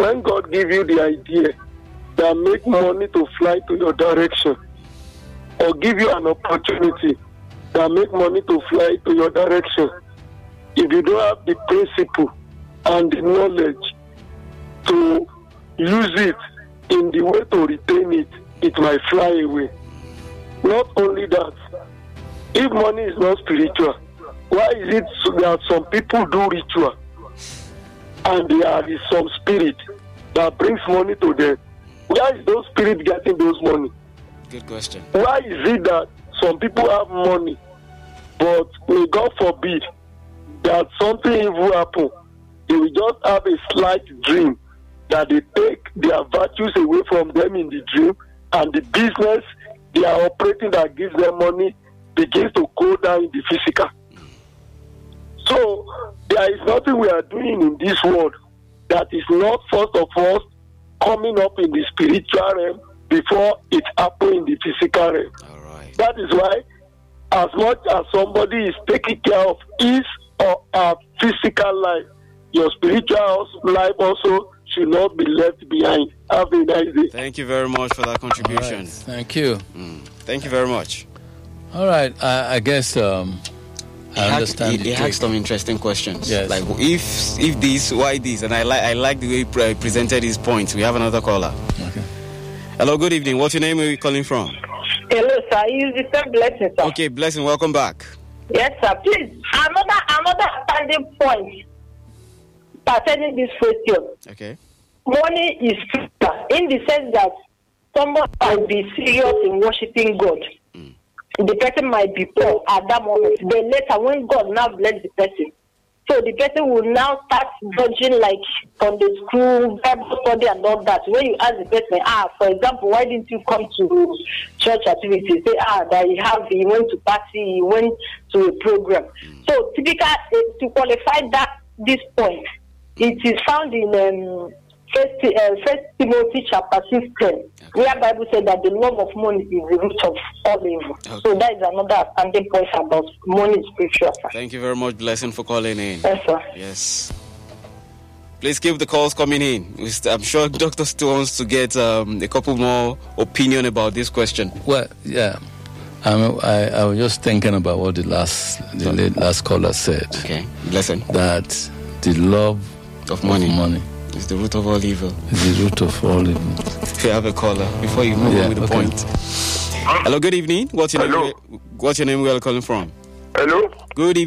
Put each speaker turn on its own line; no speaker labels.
when God give you the idea that make money to fly to your direction, or give you an opportunity that make money to fly to your direction, if you don't have the principle and the knowledge to use it in the way to retain it, it might fly away. Not only that, if money is not spiritual, why is it that some people do ritual and there is some spirit that brings money to them? Why is those spirits getting those money?
Good question.
Why is it that some people have money, but may God forbid that something evil happen, they will just have a slight dream that they take their virtues away from them in the dream, and the business they are operating that gives them money begins to go down in the physical. So there is nothing we are doing in this world that is not first of all coming up in the spiritual realm before it happens in the physical realm.
All right.
That is why, as much as somebody is taking care of his or her physical life, your spiritual life also should not be left behind. Have a nice day.
Thank you very much for that contribution.
Right. Thank you.
Thank you very much.
All right. I guess I understand.
He had some interesting questions.
Yes.
Like if this, why this? And I like the way he presented his points. We have another caller.
Okay.
Hello, good evening. What's your name? Where are you calling from?
Hello, sir. You use the Blessing, sir.
Okay, Blessing. Welcome back.
Yes, sir. Please, another standing point pertaining this question.
Okay.
Money is spiritual in the sense that someone might be serious in worshiping God. The person might be poor at that moment. Then later, when God now bless the person, so the person will now start dodging like on the school, Bible study and all that. When you ask the person, for example, why didn't you come to church activity? Say, that he went to party, he went to a program. So typically, to qualify this point, it is found in First Timothy chapter 6:10, where Bible said that the love of money is the root of all evil.
Okay.
So that is another standing point about money spiritual.
Thank you very much, Blessing, for calling in.
Yes, sir.
Yes. Please keep the calls coming in. I'm sure Dr. still wants to get a couple more opinion about this question.
Well, yeah. I was just thinking about what the last caller said.
Okay, Blessing.
That the love
of money
is
the root of all evil.
Is the root of all evil.
If you have a caller, before you move on with the point. Hello, good evening. What's your name? What's your name? Where are you calling from?
Hello?
Good evening.